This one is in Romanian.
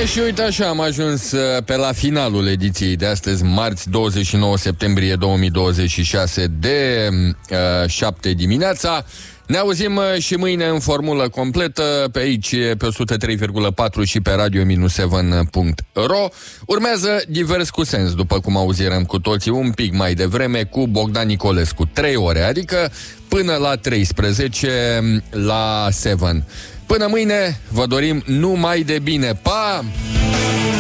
Și uite așa, am ajuns pe la finalul ediției de astăzi, marți 29 septembrie 2026 de 7 dimineața. Ne auzim și mâine în formulă completă, pe aici, pe 103,4 și pe radio-7.ro. Urmează Divers cu Sens, după cum auzirăm cu toții un pic mai devreme, cu Bogdan Nicolescu. 3 ore, adică până la 13 la 7. Până mâine, vă dorim numai de bine. Pa!